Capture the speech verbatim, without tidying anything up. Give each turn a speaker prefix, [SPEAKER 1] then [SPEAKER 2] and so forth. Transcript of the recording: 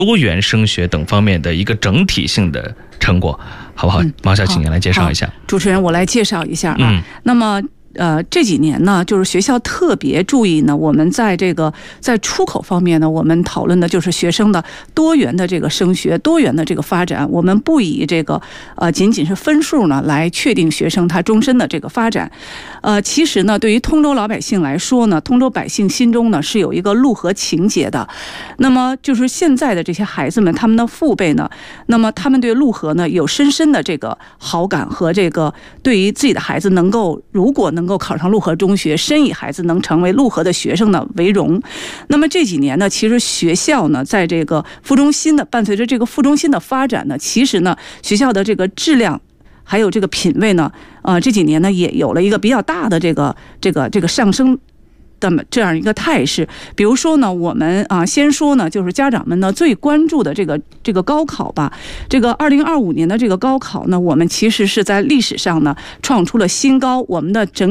[SPEAKER 1] 多元升学等方面的一个整体性的成果，好不好？嗯、毛小姐，请您来介绍一下。
[SPEAKER 2] 主持人，我来介绍一下啊。
[SPEAKER 1] 嗯、
[SPEAKER 2] 那么。呃，这几年呢，就是学校特别注意呢，我们在这个在出口方面呢，我们讨论的就是学生的多元的这个升学、多元的这个发展。我们不以这个呃仅仅是分数呢来确定学生他终身的这个发展。呃，其实呢，对于通州老百姓来说呢，通州百姓心中呢是有一个陆河情结的。那么就是现在的这些孩子们，他们的父辈呢，那么他们对陆河呢有深深的这个好感和这个对于自己的孩子能够如果能能够考上陆河中学，深以孩子能成为陆河的学生呢为荣。那么这几年呢，其实学校呢，在这个副中心的伴随着这个副中心的发展呢，其实呢，学校的这个质量还有这个品位呢，呃，这几年呢也有了一个比较大的这个这个这个上升。的这样一个态势，比如说呢，我们啊，先说呢，就是家长们呢最关注的这个这个高考吧。这个二零二五年的这个高考呢，我们其实是在历史上呢创出了新高，我们的整